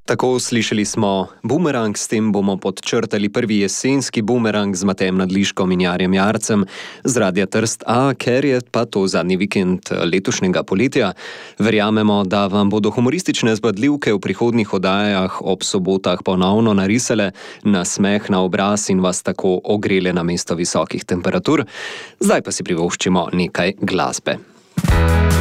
Tako slišali smo Bumerang, s tem bomo podčrtali prvi jesenski Bumerang z Matejem Nadliškom in Jarjem Jarcem z Radia Trst A, ker je pa to zadnji vikend letošnjega poletja. Verjamemo, da vam bodo humoristične zbadljivke v prihodnjih oddajah ob sobotah ponovno narisale nasmeh na obraz in vas tako ogrele namesto visokih temperatur. Zdaj pa si privoščimo nekaj glasbe.